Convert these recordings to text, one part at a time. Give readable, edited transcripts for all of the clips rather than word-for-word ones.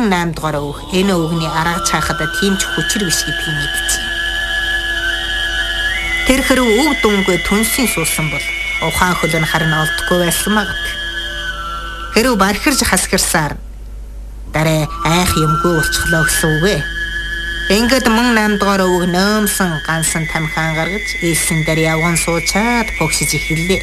мөн 8 дугаар өвг энэ өвгний арга цаахад тийм ч хүчрэг биш гэдгийг мэдчихэ. Тэр хэрэг өв дүнгүй түнсийн суусан бол ухаан хөл нь харин олдохгүй байсан магад. Хэрэг бархирж хасгирсаар дараа айх юмгүй болчихлоо гэсэн үг ээ. Ингээд мөн 8 дугаар өвг нөмсөн гансан тамхиан гаргаж ийсэн дээр явган суучаад богшиж эхэллээ.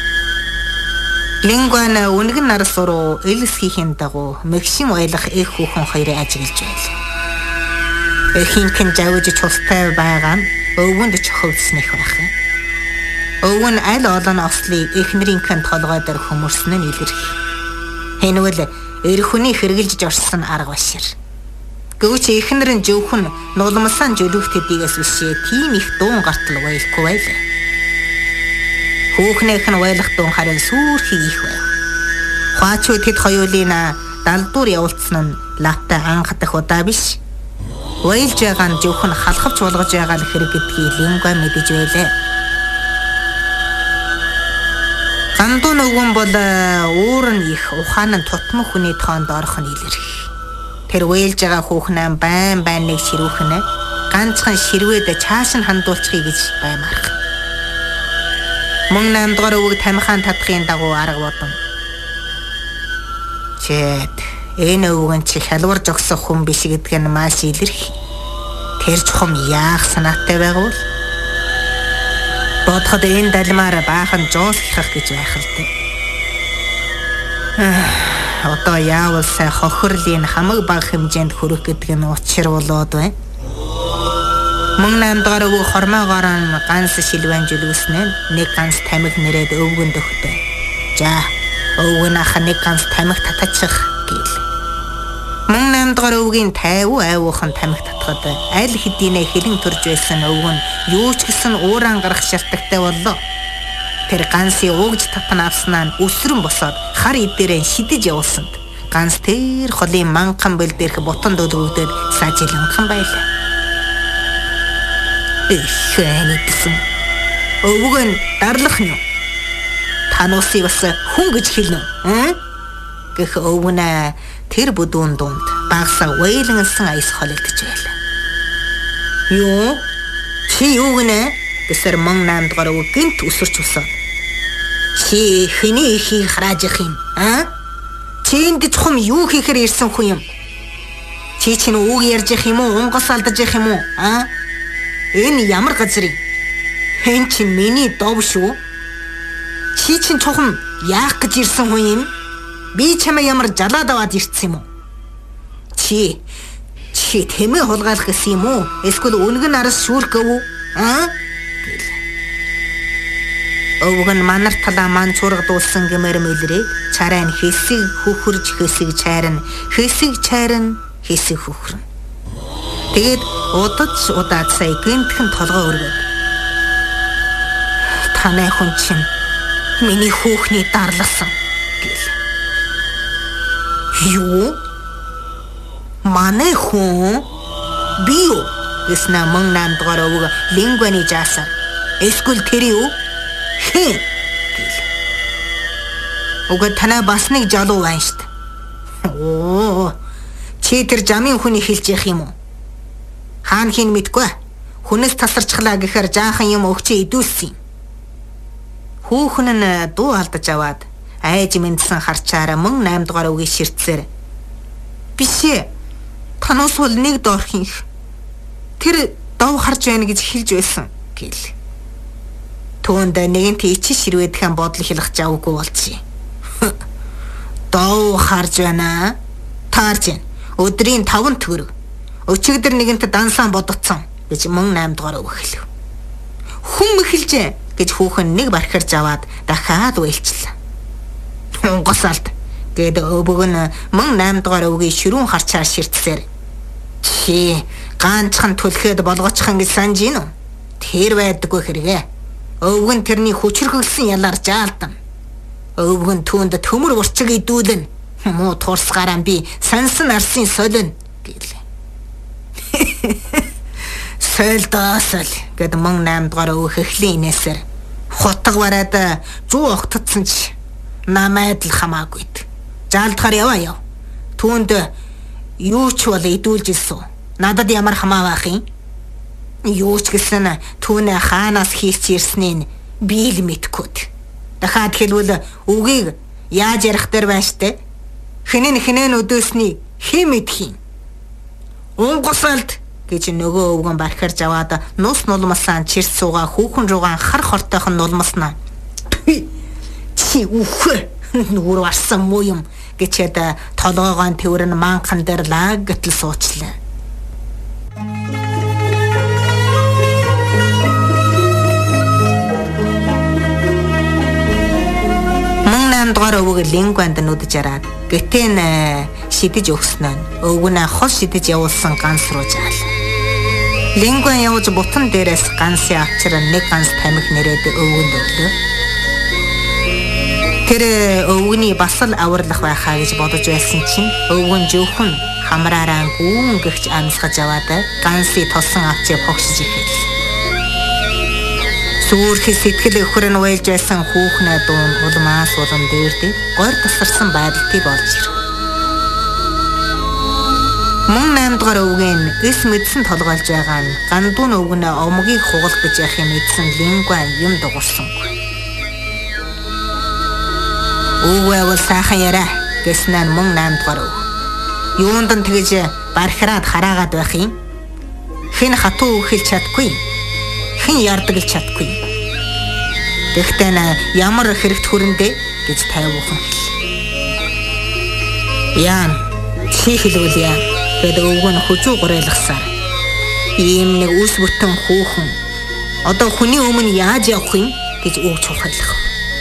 Лингуана үнэгэн нарс руу элс хийхин дагуу мэгшин уйлах их хүүхэн хоёрыг ажиглаж байлаа. Эхийнхэн завж цустай байгаа нь өвгөнд чохогдснэх байх. Өвг нь аль олон ослыг эхнэрийнхэн толгой дээр хөмөрсөн нь илэрх. Хэнвэл эр хүний хэрглэж орсон арга башир. Гэвч эхнэр нь зөвхөн нулимсан жөлөвт хэдийгээс бишээ тийм их дуун гартал байлгүй байлаа. Хүүхнийх нь байлах дуун харин сүрхий их байв. Хуачууд хэд хоёулын далдуур явуулсан нь лавтай анхадах удаа биш. Уйлж байгаа нь зөвхөн халахвч болгож байгаа л хэрэг гэдгийг Лингуа мэдэж байлаа. Гандуу нөгөн бол уур нь их ухаан нь тутмын хүний тоонд орох нь илэрх. Тэр уйлж байгаа хүүхэн байн нэг ширүүхэн ганцхан ширвэд чааш нь хандуулчихъя гэж баймарх. Мөн 8 дугаар өвөг тамхиан татхын дагуу арга бодон. Чэт энэ өвгөн чи хялварж огсох хүн биш гэдг нь маш илэрх. Тэр чухам яах санаатай байгуул? Бодоход энэ далмаар баахан жоос хийх гэж байх л дээ. Одоо яавал сай хохирлын хамаг бага хэмжээнд хүрэх гэдэг нь учир болоод байна. Мөн 8 дугаар өвөг хормоогоор нь ганц шилвэн жөлөөснөө нэг ганц тамхи нэрээд өвгөнд өгдөө. За өвгөн ах нэг ганц тамхи татачих гээл. Мөн 8 дугаар өвгийн 50 айвуухан тамхи татхад аль хэдийнэ хэлэн төрж байсан өвгөн юу ч гэсэн ууран гарах шалтгатай боллоо. Тэр ганцыг угж татан авснаа нь өсрөн босоод хар идээрээ шидэж явуулсанд ганц тэр холын манхан бэл дээрх бутан дөлгөгдөд сажиланхан байлаа. Эхэнийсэн өвгөн дарлах нь тануусыг бас хүн гэж хэлнэ үү? Гэх өвгөнэ тэр бүдүүн дунд багсаа уйлансан айс холилдож байлаа. Юу? Чи юу гинэ? Гэсэр мөн 8 дугаар өвг гинт өсөрч усаад. Чи хэний ихийг харааж явах юм? Чинд чухам юу хийхээр ирсэн хүн юм? Чи чинь үг ярьж явах юм уу? Унгас алдаж явах юм уу? Энэ ямар газар юм? Хэн чинь миний дов шүү? Чи чинь чухам яах гэж ирсэн хүн юм? Би чамаа ямар жалаад аваад ирсэн юм уу? Чи тэмээ хулгайлах гэсэн юм уу? Эсвэл үнгэн араас шүүрх гэв үү? Өвгөн манар талаа ман цургадуулсан гэмээр мэлрээ. Царай нь хэсэг хөхөрж хэсэг чайран, хэсэг чайран, хэсэг хөхрөн. Тэгээд удаад сая гинтхэн толгой өргөд. Танай хүн чинь миний хүүхний дарласан гэл. Юу? Манай хүн? Би юу? Гэснэ мөн 8 дугаар өвөг Лингуаны жаасаар. Эсвэл тэр юу? Хин гэл. Уг танаа бас нэг жалуу байна штт. Чи тэр жамын хүний хэлж явах юм уу? Хаан хин мэдгүй. Хүнээс тасарчглаа гэхээр жаахан юм өгчээ идүүлсэн. Хүүхэн нь дуу алдаж аваад айж мэдсэн харчаараа мөн 8 дугаар үгийн ширтсээр. Бишээ. Танаас бол нэг доорх юм. Тэр дов харж байна гэж хэлж байсан гэл. Түүнд нэгэн тийч ширвэдхэн бодол хэлэх завгүй болчихъя. Дов харж байна. Таарч байна. Өдрийн 5 төгрөг. Өчигдөр нэгэнт дансаан бодоцсон гэж мөн 8 дугаар өвг хэлв. Хүн эхэлжээ гэж хүүхэн нэг бархирж аваад дахиад уйлчлаа. Унгасаалт гэд өвөг нь мөн 8 дугаар өвгийн ширүүн харчаар ширтсээр. Чи ганцхан түлхээд болгочихын гэж санаж гин үү? Тэр байдаггүй хэрэгэ. Өвгөн тэрний хүчрхэлсэн ялаар жаалдан. Өвгөн түүнд төмөр урчиг идүүлэн. Муу туурсгаараа би сансан арсын солино гэлээ. Солдоосол гэд мөн 8 дугаар өвг эхлийн инээсээр хутга бараад зүү огтдсан ч намайд л хамаагүйд. Жаалдахаар яваа яв. Түүнд юу ч бол идүүлж илсүү. Надад ямар хамаа байх юм? Юу ч гэсэн түүнээ хаанаас хийлч ирснийг би л мэдгүй. Дахиад хэлвэл үгийг яаж ярих дээр байна штэ. Хинэн өдөөсний хэн мэдхийн? Унгасалд гэж нөгөө өвгөн бархирж аваад нус нулмасан чирс суугаа хүүхэн руугаан хар хортойхон нулмаснаа. Чи үхэ нүур варсан муу юм гэчээд толгоогоо тэрэн манхан дээр лаг гэтл суучлаа. Дугаар өвөг лингванд нүдж араад гэтэн шидэж өгснөө өвгөнө хол шидэж явуулсан ганс руу жаал. Лингван явж бутан дээрээс гансын авчир нэг ганс тамхи нэрээд өвгөнд өглөө. Тэр өвгөний бас л аварлах байхаа гэж бодож байсан чинь өвгөн жөөхөн хамраараа гүүн гихч амсгаж аваад гансын тосон авчийг хогшиж ихэв. Сүрхий сэтгэл өхөр нь уйлж байсан хүүхнээ дуун улмаас улам дээрдээ гойр тасарсан байдалтай болж ирв. Мөн 8 дугаар өвгөн эс мэдсэн толгойлж байгаа нь гандуун өвгөнө омгийг хугалах гэж яхих мэдсэн лингван юм дуурсангүй. Өвгөө бол сайхан яраа гэснээр мөн 8 дугаар өв. Юунд нь тэгж бархираад хараагаад байх юм? Хэн хатуу өгөх чадахгүй. Хэн ярддаг л чадахгүй. Гэхдээ ямар хэрэгт хүрэндээ гэж тайвуухан хэл. Яан чи хэлвэл яа гэдэг өвгөн хөжөө гурейлгасаар. Ийм нэг үс бүтэн хүүхэн одоо хүний өмнө яаж явах юм гэж өгч ухайлах.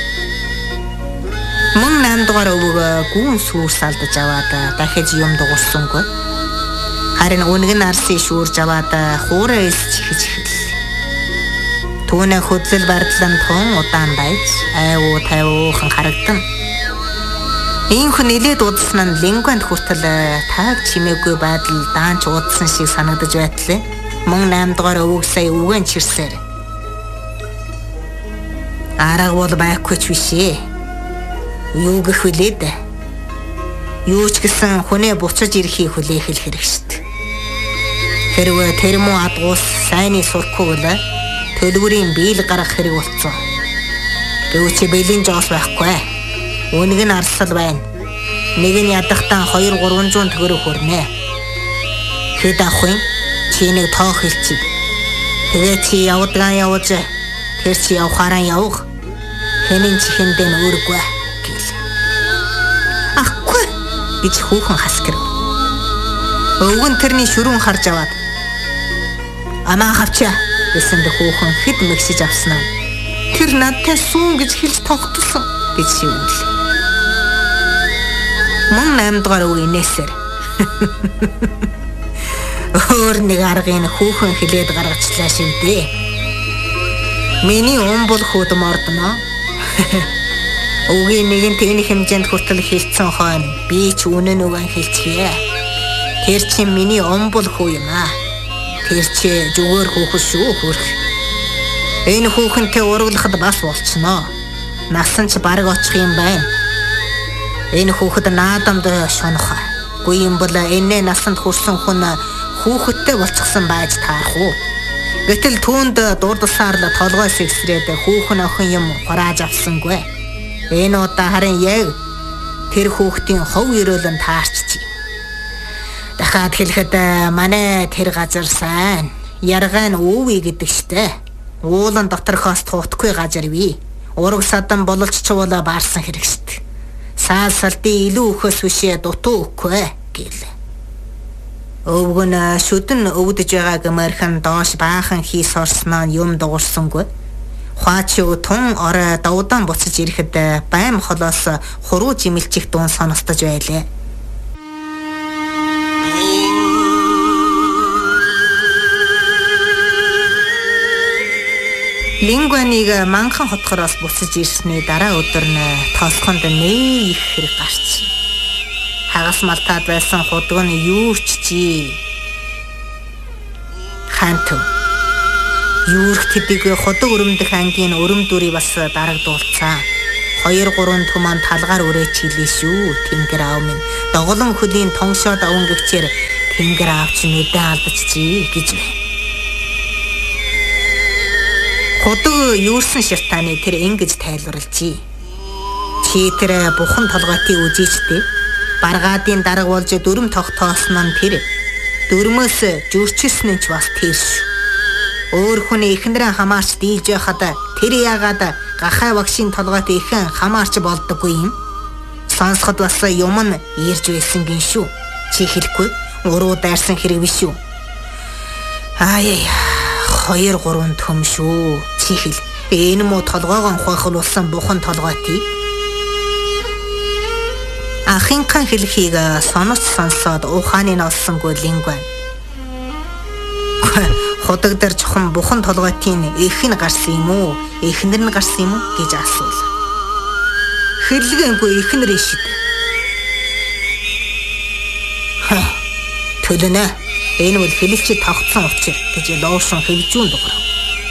Мөн 8 дугаар өвөг гүүн сүрс алдаж аваад дахиж юм дууссангүй. Харин үнэг нь арсын шүүрж аваад хуурай элсч хийж эхэллээ. Түүнээ хөдлөл бардлан тун удаан байж айвуу тайвуухан харагдан. Иймхэн нилээд удсан нь лингванд хүртэл тааг чимээгүй байдал даанч удсан шиг санагдаж байтлаа. Мөн 8 дугаар өвөг сая үгэн чирсээр. Арга бол байхгүй ч бишээ. Юу гэх вүлээд? Юу ч гэсэн хүнээ буцаж ирэхийг хүлээх хэрэг штт. Хэрвээ тэр муу адгуус сайныг сурахгүй бол төлөврийн биел гарах хэрэг болцсон. Гэвч бэлэн жоос байхгүй. Үнэг нь арслал байна. Нэг нь ядахтаа 200-300 төгрөг хүрнэ. Хэд авах юм? Чи нэг тоо хэлчих. Тэгээ чи явдгаан явж тэр чи явхаараа явах. Хэнийн чихэндээ өөргөө гэл. Ахгүй гэж хүүхэн хаскэр. Өвгөн тэрний шүрүүн харж аваад амаа хавчаа гэсэн хүүхэн хэд мэгсэж авснаа. Тэр надтай сүүн гэж хэлж тогтсон гэж шивнэл. Мөн 8 дугаар өвгөө инээсээр. Өөр нэг аргын хүүхэн хилээд гаргачлаа шивдээ. Миний өмбөл хүүд мордно. Өвгийн нэгэн тэний хэмжээнд хүртэл хилцсэн хойно би ч үнэн үгэн хэлчихье. Тэр чинь миний өмбөл хүү юм аа. Тэр чи зүгээр хүүхэн шүү хөрх. Энэ хүүхэнтэй ураглахад бас болчихно. Насан ч бараг очих юм байна. Энэ хүүхэд наадамд шонох. Гүй юм бол энэ насанд хүрсэн хүн хүүхэдтэй болчихсон байж таарах уу? Гэтэл түүнд дурдсаар л толгой сэгсрээд хүүхэн охин юм хурааж авсангүй. Энэ удаа харин яг тэр хүүхдийн хов өрөөлөн таарччих. Дахиад хэлэхэд манай тэр газар сайн яргаа нь өвий гэдэг штэ. Уулан доторхоос туутгүй газар бий. Ураг садан бололч чуулаа баарсан хэрэг штэ. Саалсалдын илүү өхөөс бишээ дутуу өгөхгүй гэл. Өвгөн шүдэн өвдөж байгааг мэрхэн доош баахан хийс орсноо юм дуурсангүй. Хуачи тун орой давдан буцаж ирэхэд байм холоос хуруу жимэлчих дуун сонстож байлаа. Лингваныг манхан хотхороос буцаж ирсний дараа өдөр нь толгонд нээ их хэрэг гарч. Хагас малтаад байсан худг нь юурч чи. Ханту. Юурх тэдэг худаг өрөмдөх ангийн өрөм дүрийг бас дарагдуулцаа. 2-3 түмэн талгаар үрээч хэлээ шүү. Тэнгэр аав минь доголон хөлийн тонгшоод аван гэгчээр тэнгэр аав чинь үдэн алдчихжээ гэж байна. Худаг юурсан ширтааны тэр ингэж тайлбарлажээ. Чи тэр бухан толгойтын үзийчтэй баргаадын дарга болж дүрм тогтоосон нь тэр дүрмөөс жүрчилсэн нь ч бас тэр шүү. Өөр хүн ихнэрэн хамаарч дийлж байхад тэр яагаад гахай багшийн толгойд ихэн хамаарч болдоггүй юм? Сонсоход бас юм нь ирж байсан гин шүү. Чи хэлэхгүй уруу дайрсан хэрэг биш үү? 2-3 төм шүү. Чи хэл. Энэ муу толгойгоо хойхолуулсан бухан толгойтой. Ахинхан хэлхийг сонсоод ухааны нолсонгүй лингван. Худаг дээр чухам бухан толгойтын их нь гарсан юм уу? Эхнэр нь гарсан юм уу гэж асуув. Хэллэгэнгүй эхнэр ишид. Төлөнө. Энэ бол хэлэлчид тогтсон учир гэж лоошон хэлжүүн дуграв.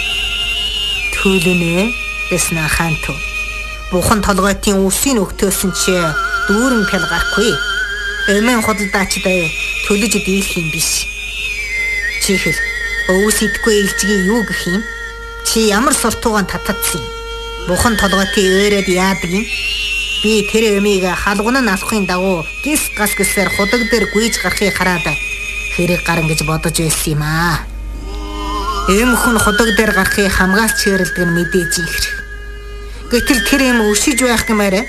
Төлөнө гэснэ хаанту. Бухан толгойтын үсийн өгтөөсөн чи дүүрэн пял гарахгүй. Эмэн худалдаачд төлөж дийлэх юм биш. Чи хэл. Өвс идэхгүй илжгийг юу гэх юм? Чи ямар суртуугаан татагдсан юм? Бухан толгойтын өөрөд яадаг юм? Би тэр эмийг халгуун нь алахын дагуу гис гас гэсээр худаг дээр гүйж гарахыг хараад хэрэг гарна гэж бодож байсан юм аа. Эм хүн худаг дээр гарахыг хамгаалж чирэлдэг нь мэдээж юм хэрэг. Гэтэл тэр эм өшиж байх гэмээр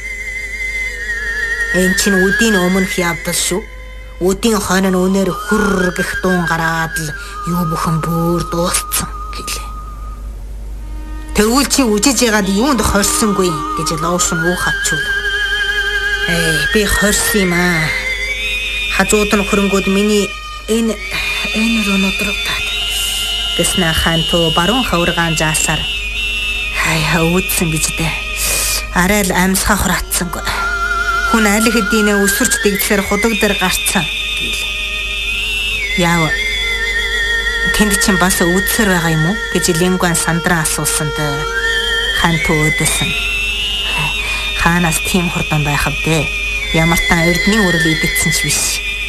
энэ чинь үдийн өмнөх явдал шүү. Үдийн хойно нь өнөр хүр гэх дуун гараад л юу бүхэн бүр дууссан гэлээ. Тэгвэл чи үжиж ягаад юунд хорсонгүй гэж лоошн уу хавчул. Би хорсон юм аа. Хажууд нь хөрөнгүүд миний энэ өнөдрөгтаад гэснэ хаанту баруун хавргаан заасаар үүдсэн гэж дээ. Арай л амьсгаа хураацсангүй. Хүн аль хэдийн өсвөрч дэгдэхээр худаг дээр гарцсан гэлээ. Яав. Тэнд чинь бас үүдсээр байгаа юм уу гэж лингван сандран асуусанд хаанту өөдсөн. Хаанаас тийм хурдан байх вэ? Ямар тан эрдний үрэл идэгдсэн ч биш.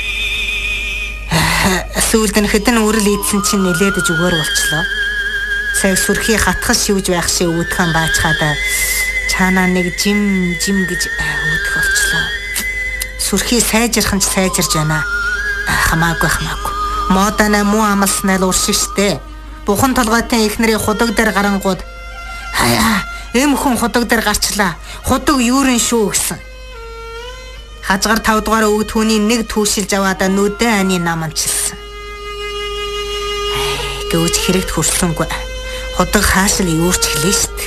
Сүүлд нь хэдэн үрэл идсэн чинь нилээдэж өгөр болчлоо. Сая сүрхий хатгас шивж байх шиг үүдхэн баачхаад цаанаа нэг жим гэж үүдэх болчлоо. Сүрхий сайжрах нь сайжирж байна. Хамаагүй. Модана муу амалснаа л уршиг штэ. Бухан толгойтой ихнэрийн худаг дээр гарангууд эм хүн худаг дээр гарчлаа. Худаг юурын шүү гэсэн. Хажгаар 5 дугаар өг түүний нэг түүшилж аваад нүдэн ани наманчилсан. Гөөж хэрэгт хүрсэнгүй. Худаг хаашил юурч хэлээ штэ.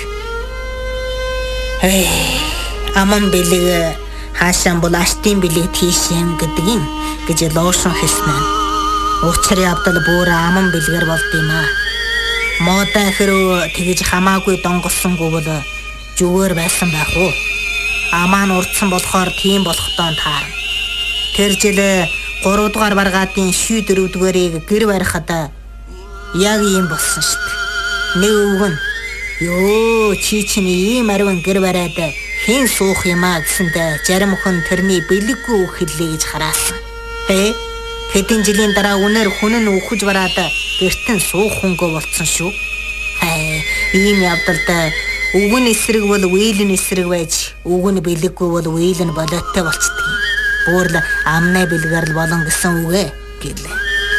Аман бэлэг хаашаан бол аштын бэлэг тийш юм гэдэг юм гэж лоошон хэлсэн. Учир явдал бүр аман бэлгэр болд юм аа. Мода хэрүү тэгж хамаагүй донгоссонгүй бол зүгээр байсан байх уу? Амаа нь урдсан болохоор тийм болохтой таарна. Тэр жил 3 дугаар баргаадын 4 дугаарыг гэр барихад яг ийм болсон штт. Нэг өвгөн ёо чи чинь ийм арван гэр бариад хэн суух юм аа гэсэндэ зарим хүн тэрний бэлэггүй хэллээ гэж хараасан. Хэдэн жилийн дараа үнээр хүн нь үхэж бараад гэртэн суух хөнгөө болцсон шүү. Ийм явдалд өвгөн эсрэг бол үейлэн эсрэг байж өвгөн бэлэггүй бол үейлэн болооттой болцдог. Бүр л амнаа бэлгээр л болон гэсэн үг гэлээ.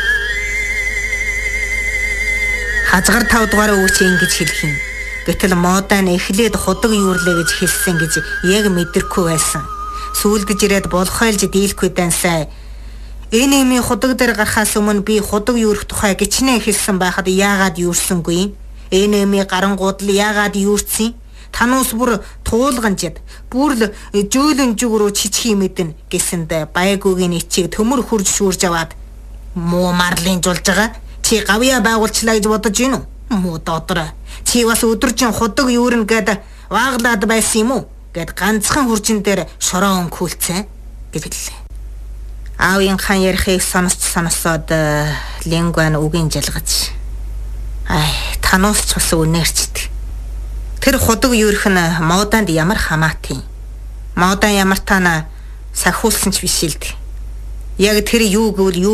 Хажгаар 5 дугаар үг чи ингэж хэлэх юм. Гэтэл модан эхлээд худаг юурлээ гэж хэлсэн гэж яг мэдэрхгүй байсан. Сүүлдэж ирээд болохойлж дийлэхгүй дансаа. Энэ эмийн худаг дээр гарахаас өмнө би худаг юурах тухай гिचнээ хэлсэн байхад яагаад юурсангүй юм? Энэ эмийн гарангууд л яагаад юурцсан? Тануус бүр туулганжид бүр л жөөлөн зүг рүү чичхий мэдэн гэсэндэ байгуугийн ичийг төмөр хурж шүүрж аваад муу марлын жулж байгаа. Чи гавья байгуулчлаа гэж бодож гин үү? Муу додроо. Чи бас өдөржин худаг юурна гэд вааглаад байсан юм уу? Гэд ганцхан хуржин дээр шороон күлцэн гэж хэллээ. Аавын хаан ярихыг сонсоод лингван үгийн жалгаж тануус ч бас үнээрчдэг. Тэр худаг юурх нь моданд ямар хамаатай. Модан ямар таана сахиулсан ч биш л дээ. Яг тэр юу гэвэл юу